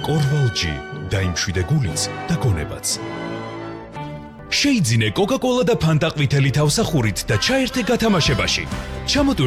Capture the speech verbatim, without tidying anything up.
კორვალჯი დაიმშვიდე გულიც და გონებაც. შეიძინე კოკა-კოლა და ფანტა ყვითელი თავსახურით და ჩაერთე გათამაშებაში. ჩამოტვირთე